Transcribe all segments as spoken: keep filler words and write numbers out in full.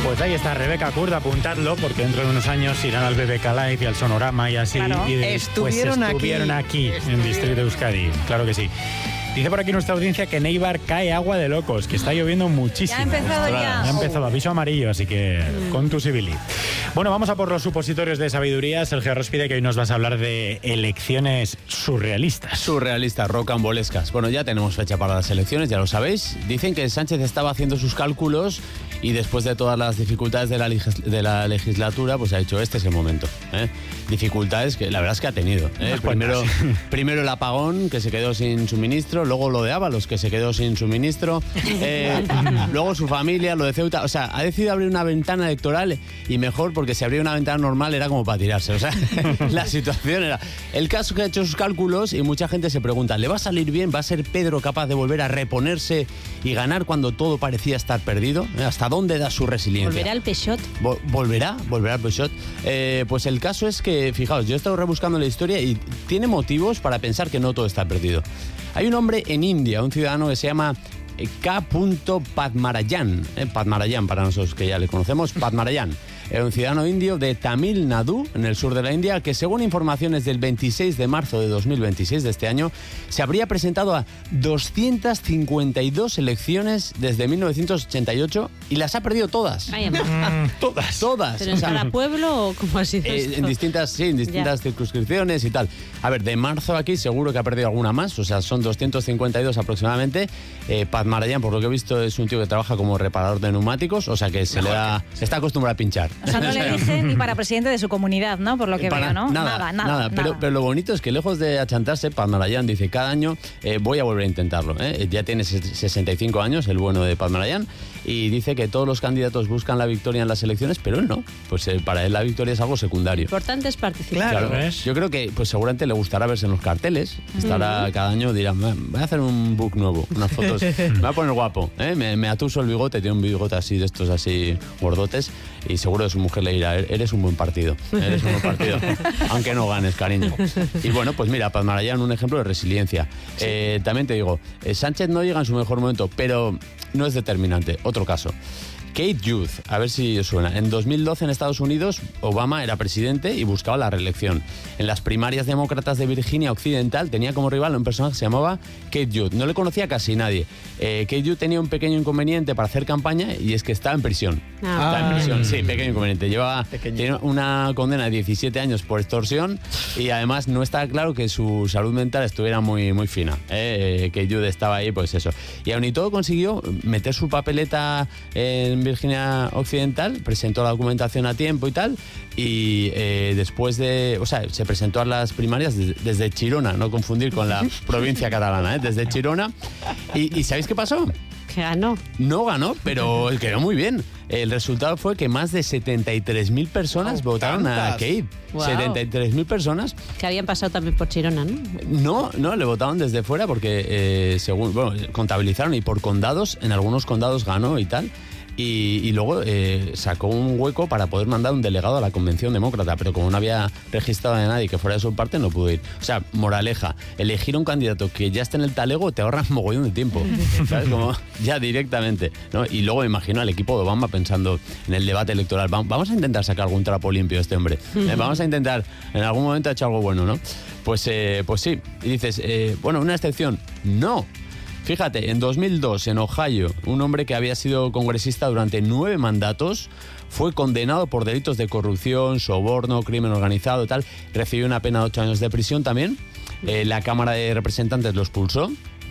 Pues ahí está Rebeca Kurd, apuntadlo, porque dentro de unos años irán al B B K Live y al Sonorama y así. Claro. Y de, Estuvieron pues estuvieron aquí, aquí en Distrito Euskadi. Claro que sí. Dice por aquí nuestra audiencia que en Eibar cae agua de locos, que está lloviendo muchísimo. Ya ha empezado ya. Ya ha empezado, aviso amarillo, así que mm. con tu civili. Bueno, vamos a por los supositorios de sabiduría. Sergio Rospide, que hoy nos vas a hablar de elecciones surrealistas. Surrealistas, rocambolescas. Bueno, ya tenemos fecha para las elecciones, ya lo sabéis. Dicen que Sánchez estaba haciendo sus cálculos y después de todas las dificultades de la, de la legislatura, pues ha dicho, este es el momento. ¿eh? Dificultades que la verdad es que ha tenido. ¿eh? Primero, primero el apagón, que se quedó sin suministro, luego lo de Ábalos, que se quedó sin suministro, eh, luego su familia, lo de Ceuta. O sea, ha decidido abrir una ventana electoral y mejor, porque si abría una ventana normal era como para tirarse. O sea, la situación era... El caso que ha hecho sus cálculos y mucha gente se pregunta, ¿le va a salir bien? ¿Va a ser Pedro capaz de volver a reponerse y ganar cuando todo parecía estar perdido? ¿Hasta dónde da su resiliencia? ¿Volverá al Peixot? Vol- ¿Volverá? ¿Volverá al Peixot? Eh, pues el caso es que, fijaos, yo he estado rebuscando la historia y tiene motivos para pensar que no todo está perdido. Hay un hombre en India, un ciudadano que se llama K. Padmarayan, eh, Padmarayan para nosotros que ya le conocemos, Padmarayan. Era un ciudadano indio de Tamil Nadu, en el sur de la India, que según informaciones del veintiséis de marzo de dos mil veintiséis de este año, se habría presentado a doscientas cincuenta y dos elecciones desde mil novecientos ochenta y ocho y las ha perdido todas. Ay, todas. Todas. ¿Pero en cada pueblo o cómo ha sido Eh, esto? en distintas, sí, en distintas Ya. circunscripciones y tal. A ver, de marzo aquí seguro que ha perdido alguna más, o sea, son doscientas cincuenta y dos aproximadamente. Eh, Padmarayan, por lo que he visto, es un tío que trabaja como reparador de neumáticos, o sea que se le da, está acostumbrado a pinchar. O sea, no le eligen ni para presidente de su comunidad, ¿no? Por lo que Para- veo, ¿no? Nada, nada, nada. nada. Pero, pero lo bonito es que lejos de achantarse, Padmarayan dice, cada año eh, voy a volver a intentarlo. ¿eh? Ya tiene sesenta y cinco años, el bueno de Padmarayan, y dice que todos los candidatos buscan la victoria en las elecciones, pero él no. Pues eh, para él la victoria es algo secundario. Lo importante es participar. Claro, ¿ves? Yo creo que pues seguramente le gustará verse en los carteles. Estará cada año, dirá, voy a hacer un book nuevo, unas fotos, me voy a poner guapo. ¿eh? Me, me atuso el bigote, tiene un bigote así de estos así gordotes, y seguro que su mujer le dirá, eres un buen partido, eres un buen partido, aunque no ganes, cariño. Y bueno, pues mira, Padmarayan, un ejemplo de resiliencia. Sí. Eh, también te digo, eh, Sánchez no llega en su mejor momento, pero no es determinante. Otro caso. Kate Youth, a ver si os suena. En dos mil doce en Estados Unidos, Obama era presidente y buscaba la reelección. En las primarias demócratas de Virginia Occidental tenía como rival a un personaje que se llamaba Kate Youth. No le conocía casi nadie. Eh, Kate Youth tenía un pequeño inconveniente para hacer campaña y es que estaba en prisión. Ah. Estaba en prisión, sí, pequeño inconveniente. Llevaba Pequeñito. tiene una condena de diecisiete años por extorsión y además no estaba claro que su salud mental estuviera muy, muy fina. Eh, Kate Youth estaba ahí, pues eso. Y aun y todo consiguió meter su papeleta en Virginia Occidental, presentó la documentación a tiempo y tal, y eh, después de, o sea, se presentó a las primarias desde, desde Chirona, no confundir con la provincia catalana, ¿eh? Desde Chirona, y, y ¿sabéis qué pasó? Que ganó. No ganó, pero quedó muy bien. El resultado fue que más de setenta y tres mil personas Wow, votaron a tantas. Kate. Wow. setenta y tres mil personas. Que habían pasado también por Chirona, ¿no? No, no, le votaron desde fuera porque, eh, según, bueno, contabilizaron y por condados, en algunos condados ganó y tal. Y, y luego eh, sacó un hueco para poder mandar un delegado a la Convención Demócrata, pero como no había registrado a nadie que fuera de su parte, no pudo ir. O sea, moraleja, elegir a un candidato que ya esté en el talego te ahorra un mogollón de tiempo, ¿sabes? Como ya directamente, ¿no? Y luego me imagino al equipo de Obama pensando en el debate electoral, Va- vamos a intentar sacar algún trapo limpio de este hombre, ¿eh? Vamos a intentar, en algún momento ha hecho algo bueno, ¿no? Pues, eh, pues sí, y dices, eh, bueno, una excepción, no. Fíjate, en dos mil dos, en Ohio, un hombre que había sido congresista durante nueve mandatos fue condenado por delitos de corrupción, soborno, crimen organizado y tal. Recibió una pena de ocho años de prisión también. Eh, la Cámara de Representantes lo expulsó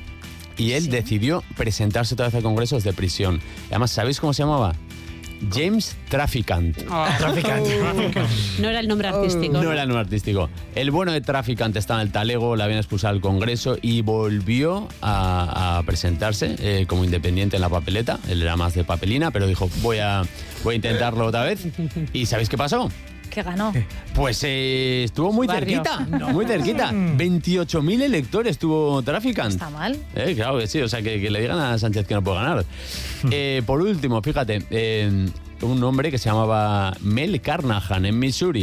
y él Sí. decidió presentarse otra vez al Congreso desde prisión. Y además, ¿sabéis cómo se llamaba? James Traficant. Traficante. No era el nombre artístico. No era el nombre artístico. El bueno de Traficant estaba en el talego, le habían expulsado al Congreso y volvió a, a presentarse eh, como independiente en la papeleta. Él era más de papelina, pero dijo, voy a, voy a intentarlo otra vez. ¿Y sabéis qué pasó? Que ganó. Pues eh, estuvo muy Barrio. cerquita, muy cerquita. veintiocho mil electores tuvo Traficant. Está mal. Eh, claro que sí, o sea, que, que le digan a Sánchez que no puede ganar. Eh, por último, fíjate, eh, un hombre que se llamaba Mel Carnahan en Missouri.